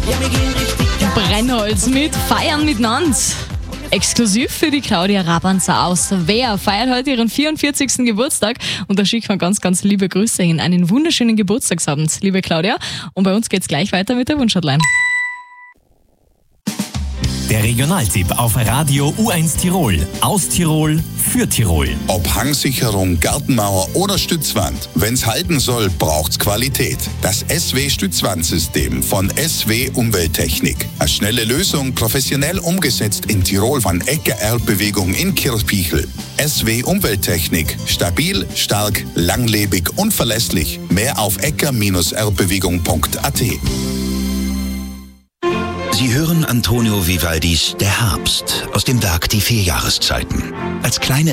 Brennholz mit Feiern mit Nanz. Exklusiv für die Claudia Rabanzer aus Wehr feiert heute ihren 44. Geburtstag und da schickt man ganz, ganz liebe Grüße hin. Einen wunderschönen Geburtstagsabend, liebe Claudia. Und bei uns geht's gleich weiter mit der Wunschhotline. Der Regionaltipp auf Radio U1 Tirol. Aus Tirol für Tirol. Ob Hangsicherung, Gartenmauer oder Stützwand. Wenn's halten soll, braucht's Qualität. Das SW-Stützwandsystem von SW Umwelttechnik. Eine schnelle Lösung, professionell umgesetzt in Tirol von Ecker Erdbewegung in Kirchpichel. SW Umwelttechnik. Stabil, stark, langlebig und verlässlich. Mehr auf ecker-erdbewegung.at. Sie hören Antonio Vivaldis Der Herbst aus dem Werk Die 4 Jahreszeiten. Als kleine